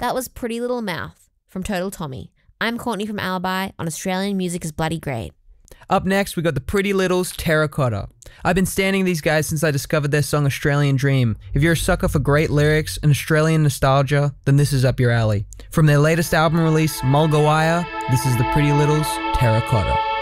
That was Pretty Little Mouth from Total Tommy. I'm Courtney from Alibi on Australian Music is Bloody Great. Up next, we got the Pretty Littles, Terracotta. I've been standing these guys since I discovered their song Australian Dream. If you're a sucker for great lyrics and Australian nostalgia, then this is up your alley. From their latest album release, Mulgawaya, this is the Pretty Littles, Terracotta.